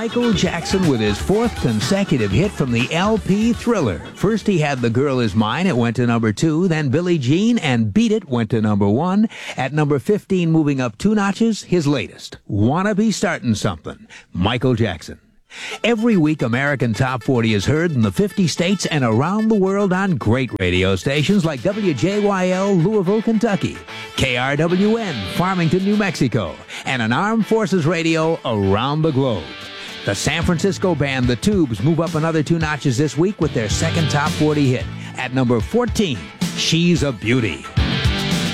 Michael Jackson with his fourth consecutive hit from the LP Thriller. First he had The Girl Is Mine, it went to number 2. Then Billie Jean and Beat It went to number 1. At number 15, moving up 2 notches, his latest, Wanna Be Startin' Something, Michael Jackson. Every week, American Top 40 is heard in the 50 states and around the world on great radio stations like WJYL, Louisville, Kentucky, KRWN, Farmington, New Mexico, and on Armed Forces Radio around the globe. The San Francisco band The Tubes move up another 2 notches this week with their second Top 40 hit. At number 14, She's a Beauty.